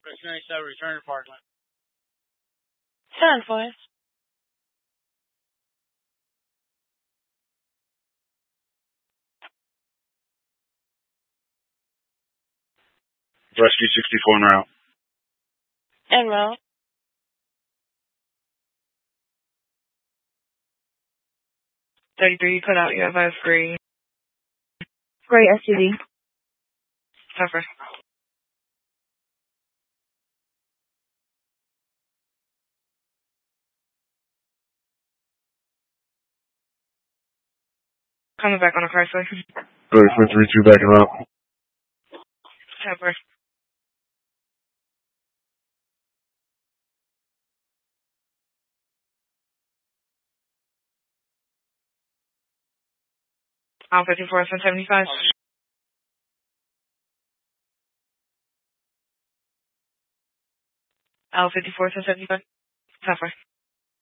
West 97, return to Parkland. 10, please. Rescue 64 en route. En route. You put out, you have a gray SUV. Cover. Coming back on a Chrysler. 3432 back en route. Cover. Al 54, 75. Al 54, 75. Cover.